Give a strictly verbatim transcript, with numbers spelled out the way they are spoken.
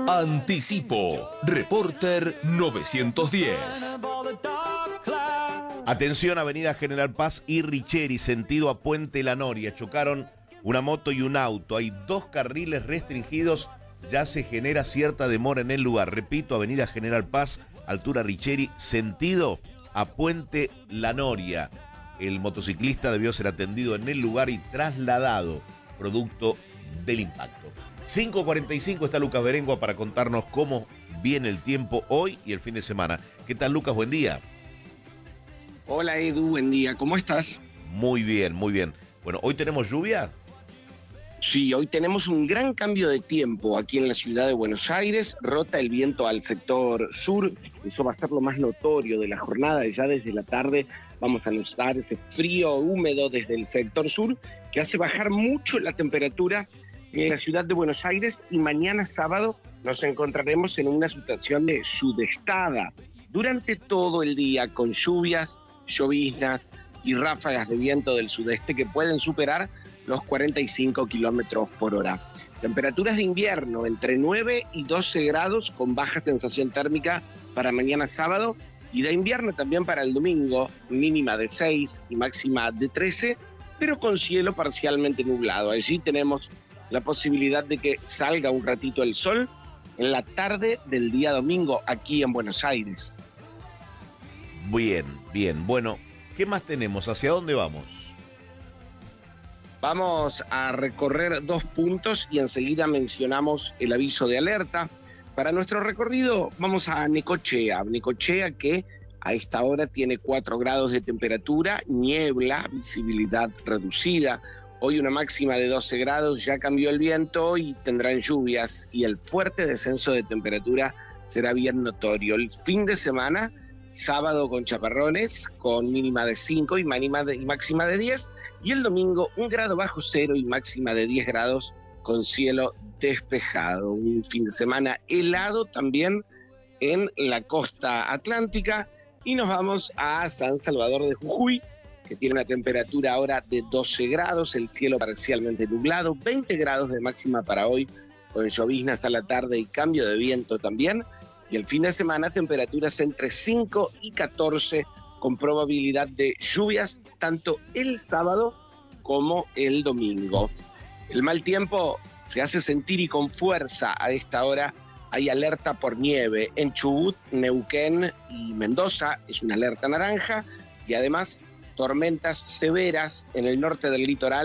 Anticipo, Reporter novecientos diez. Atención, Avenida General Paz y Richeri, sentido a Puente La Noria. Chocaron una moto y un auto. Hay dos carriles restringidos. Ya se genera cierta demora en el lugar. Repito, Avenida General Paz, altura Richeri, sentido a Puente La Noria. El motociclista debió ser atendido en el lugar y trasladado, producto del impacto. cinco cuarenta y cinco está Lucas Berengua para contarnos cómo viene el tiempo hoy y el fin de semana. ¿Qué tal, Lucas? Buen día. Hola, Edu, buen día. ¿Cómo estás? Muy bien, muy bien. Bueno, ¿hoy tenemos lluvia? Sí, hoy tenemos un gran cambio de tiempo aquí en la ciudad de Buenos Aires. Rota el viento al sector sur. Eso va a ser lo más notorio de la jornada. Ya desde la tarde vamos a notar ese frío húmedo desde el sector sur que hace bajar mucho la temperatura en la ciudad de Buenos Aires, y mañana sábado nos encontraremos en una situación de sudestada durante todo el día, con lluvias, lloviznas y ráfagas de viento del sudeste que pueden superar los cuarenta y cinco kilómetros por hora. Temperaturas de invierno entre nueve y doce grados, con baja sensación térmica para mañana sábado, y de invierno también para el domingo, mínima de seis y máxima de trece, pero con cielo parcialmente nublado. Allí tenemos la posibilidad de que salga un ratito el sol en la tarde del día domingo aquí en Buenos Aires. Bien, bien. Bueno, ¿qué más tenemos? ¿Hacia dónde vamos? Vamos a recorrer dos puntos y enseguida mencionamos el aviso de alerta. Para nuestro recorrido vamos a Necochea, Necochea que a esta hora tiene cuatro grados de temperatura, niebla, visibilidad reducida. Hoy una máxima de doce grados, ya cambió el viento y tendrán lluvias, y el fuerte descenso de temperatura será bien notorio. El fin de semana, sábado con chaparrones, con mínima de cinco y, de, y máxima de diez, y el domingo un grado bajo cero y máxima de diez grados con cielo despejado. Un fin de semana helado también en la costa atlántica, y nos vamos a San Salvador de Jujuy, que tiene una temperatura ahora de doce grados, el cielo parcialmente nublado, veinte grados de máxima para hoy, con lloviznas a la tarde y cambio de viento también, y el fin de semana temperaturas entre cinco y catorce, con probabilidad de lluvias tanto el sábado como el domingo. El mal tiempo se hace sentir y con fuerza a esta hora. Hay alerta por nieve en Chubut, Neuquén y Mendoza, es una alerta naranja, y además tormentas severas en el norte del litoral